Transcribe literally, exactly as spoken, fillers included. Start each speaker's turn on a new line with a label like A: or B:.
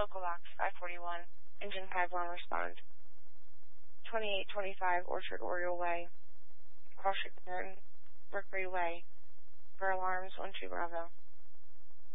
A: Local box five forty-one. Engine five one, respond. twenty-eight twenty-five Orchard Oriole Way. Cross Street, Merton, Mercury Way. For alarms, one two Bravo.